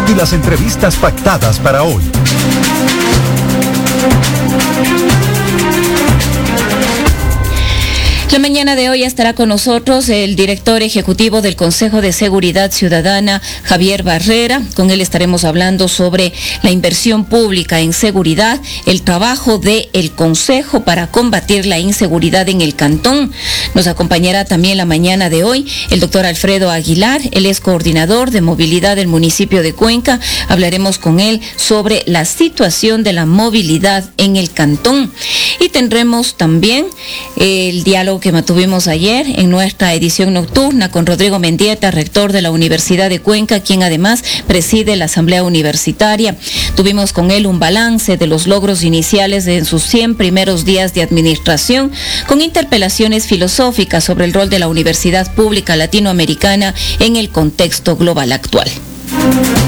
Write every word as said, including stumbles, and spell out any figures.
y las entrevistas pactadas para hoy. La mañana de hoy estará con nosotros el director ejecutivo del Consejo de Seguridad Ciudadana, Javier Barrera. Con él estaremos hablando sobre la inversión pública en seguridad, el trabajo del Consejo para combatir la inseguridad en el cantón. Nos acompañará también la mañana de hoy el doctor Alfredo Aguilar, él es coordinador de movilidad del municipio de Cuenca. Hablaremos con él sobre la situación de la movilidad en el cantón. Y tendremos también el diálogo que mantuvimos ayer en nuestra edición nocturna con Rodrigo Mendieta, rector de la Universidad de Cuenca, quien además preside la Asamblea Universitaria. Tuvimos con él un balance de los logros iniciales en sus cien primeros días de administración, con interpelaciones filosóficas sobre el rol de la Universidad Pública Latinoamericana en el contexto global actual.